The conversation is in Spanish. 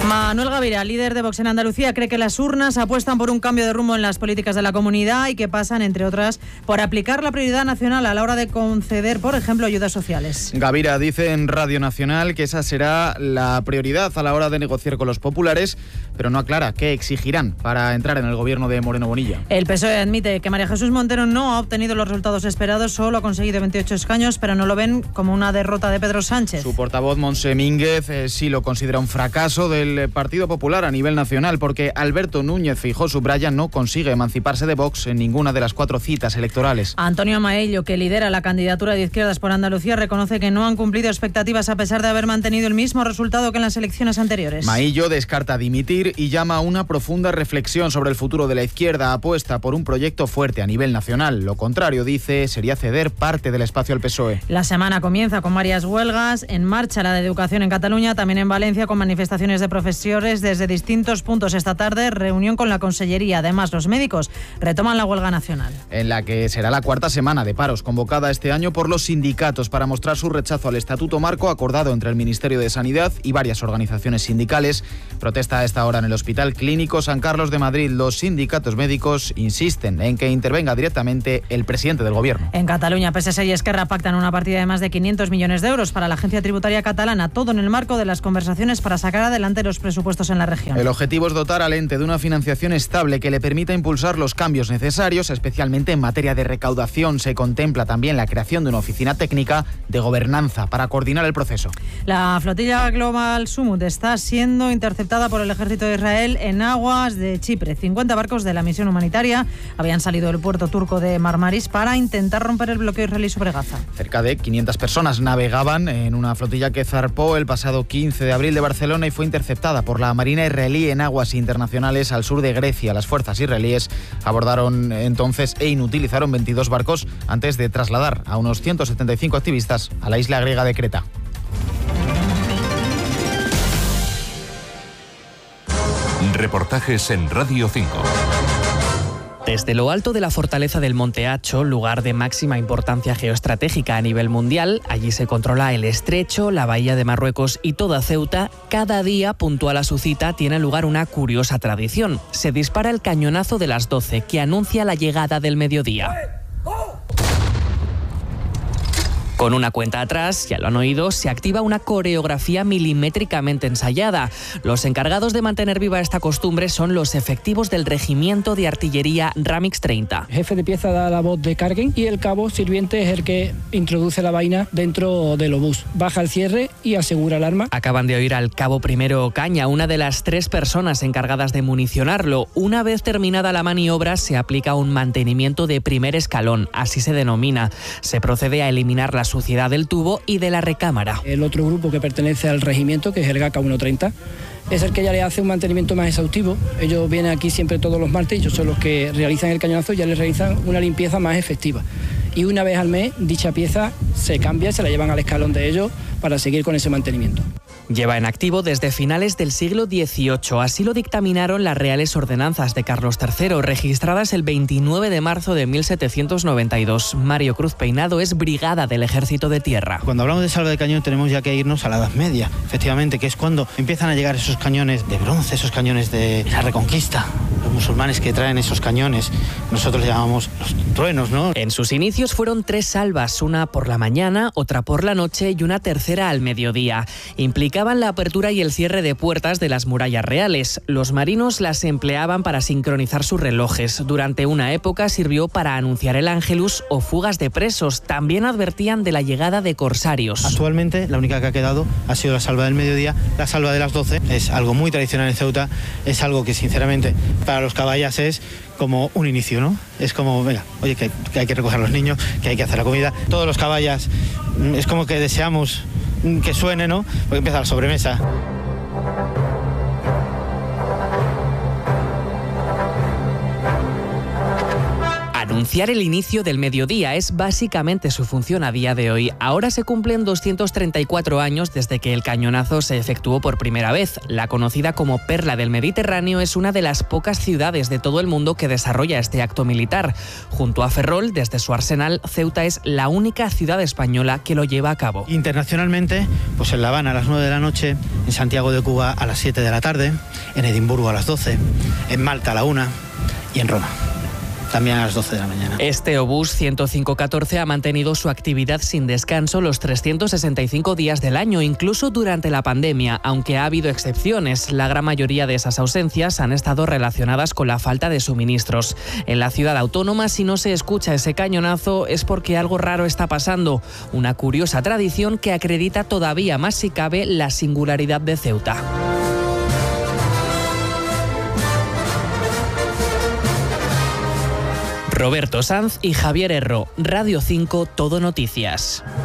Manuel Gavira, líder de Vox en Andalucía, cree que las urnas apuestan por un cambio de rumbo en las políticas de la comunidad y que pasan, entre otras, por aplicar la prioridad nacional a la hora de conceder, por ejemplo, ayudas sociales. Gavira dice en Radio Nacional que esa será la prioridad a la hora de negociar con los populares, pero no aclara qué exigirán para entrar en el gobierno de Moreno Bonilla. El PSOE admite que María Jesús Montero no ha obtenido los resultados esperados, solo ha conseguido 28 escaños, pero no lo ven como una derrota de Pedro Sánchez. Su portavoz, Montse Mínguez, sí lo considera un fracaso del Partido Popular a nivel nacional, porque Alberto Núñez Feijóo subraya no consigue emanciparse de Vox en ninguna de las 4 citas electorales. Antonio Maello, que lidera la candidatura de Izquierdas por Andalucía, reconoce que no han cumplido expectativas a pesar de haber mantenido el mismo resultado que en las elecciones anteriores. Maello descarta dimitir y llama a una profunda reflexión sobre el futuro de la izquierda. Apuesta por un proyecto fuerte a nivel nacional. Lo contrario, dice, sería ceder parte del espacio al PSOE. La semana comienza con varias huelgas. En marcha la de educación en Cataluña, también en Valencia, con manifestaciones de profesores desde distintos puntos. Esta tarde, reunión con la Consellería. Además, los médicos retoman la huelga nacional, en la que será la 4ª semana de paros convocada este año por los sindicatos para mostrar su rechazo al Estatuto Marco acordado entre el Ministerio de Sanidad y varias organizaciones sindicales. Protesta a esta hora en el Hospital Clínico San Carlos de Madrid. Los sindicatos médicos insisten en que intervenga directamente el presidente del Gobierno. En Cataluña, PSC y Esquerra pactan una partida de más de 500 millones de euros para la Agencia Tributaria Catalana, todo en el marco de las conversaciones para sacar adelante los presupuestos en la región. El objetivo es dotar al ente de una financiación estable que le permita impulsar los cambios necesarios, especialmente en materia de recaudación. Se contempla también la creación de una oficina técnica de gobernanza para coordinar el proceso. La flotilla Global Sumut está siendo interceptada por el ejército de Israel en aguas de Chipre. 50 barcos de la misión humanitaria habían salido del puerto turco de Marmaris para intentar romper el bloqueo israelí sobre Gaza. Cerca de 500 personas navegaban en una flotilla que zarpó el pasado 15 de abril de Barcelona y fue interceptada por la Marina israelí en aguas internacionales al sur de Grecia. Las fuerzas israelíes abordaron entonces e inutilizaron 22 barcos antes de trasladar a unos 175 activistas a la isla griega de Creta. Reportajes en Radio 5. Desde lo alto de la fortaleza del Monte Acho, lugar de máxima importancia geoestratégica a nivel mundial, allí se controla el Estrecho, la Bahía de Marruecos y toda Ceuta. Cada día, puntual a su cita, tiene lugar una curiosa tradición. Se dispara el cañonazo de las 12, que anuncia la llegada del mediodía. Con una cuenta atrás, ya lo han oído, se activa una coreografía milimétricamente ensayada. Los encargados de mantener viva esta costumbre son los efectivos del Regimiento de Artillería Ramix 30. El jefe de pieza da la voz de carguen y el cabo sirviente es el que introduce la vaina dentro del obús. Baja el cierre y asegura el arma. Acaban de oír al cabo primero Ocaña, una de las 3 personas encargadas de municionarlo. Una vez terminada la maniobra, se aplica un mantenimiento de primer escalón, así se denomina. Se procede a eliminar la suciedad del tubo y de la recámara. El otro grupo que pertenece al regimiento, que es el GACA 130, es el que ya le hace un mantenimiento más exhaustivo. Ellos vienen aquí siempre todos los martes, ellos son los que realizan el cañonazo y ya les realizan una limpieza más efectiva. Y una vez al mes, dicha pieza se cambia, se la llevan al escalón de ellos para seguir con ese mantenimiento. Lleva en activo desde finales del siglo XVIII. Así lo dictaminaron las Reales Ordenanzas de Carlos III, registradas el 29 de marzo de 1792. Mario Cruz Peinado es brigada del Ejército de Tierra. Cuando hablamos de salva de cañón tenemos ya que irnos a la Edad Media, efectivamente, que es cuando empiezan a llegar esos cañones de bronce, esos cañones de la Reconquista. Los musulmanes que traen esos cañones, nosotros les llamamos los truenos, ¿no? En sus inicios fueron 3 salvas, una por la mañana, otra por la noche y una tercera al mediodía. Implicaban la apertura y el cierre de puertas de las murallas reales. Los marinos las empleaban para sincronizar sus relojes. Durante una época sirvió para anunciar el Ángelus o fugas de presos. También advertían de la llegada de corsarios. Actualmente la única que ha quedado ha sido la salva del mediodía. La salva de las 12 es algo muy tradicional en Ceuta, es algo que sinceramente para los caballas es como un inicio, ¿no? Es como, venga, oye, que hay que recoger a los niños, que hay que hacer la comida. Todos los caballas es como que deseamos que suene, ¿no? Porque empieza la sobremesa. Anunciar el inicio del mediodía es básicamente su función a día de hoy. Ahora se cumplen 234 años desde que el cañonazo se efectuó por primera vez. La conocida como Perla del Mediterráneo es una de las pocas ciudades de todo el mundo que desarrolla este acto militar. Junto a Ferrol, desde su arsenal, Ceuta es la única ciudad española que lo lleva a cabo. Internacionalmente, pues en La Habana a las 9 de la noche, en Santiago de Cuba a las 7 de la tarde, en Edimburgo a las 12, en Malta a la 1 y en Roma también a las 12 de la mañana. Este obús 105-14 ha mantenido su actividad sin descanso los 365 días del año, incluso durante la pandemia, aunque ha habido excepciones. La gran mayoría de esas ausencias han estado relacionadas con la falta de suministros. En la ciudad autónoma, si no se escucha ese cañonazo, es porque algo raro está pasando. Una curiosa tradición que acredita todavía más, si cabe, la singularidad de Ceuta. Roberto Sanz y Javier Erro, Radio 5, Todo Noticias.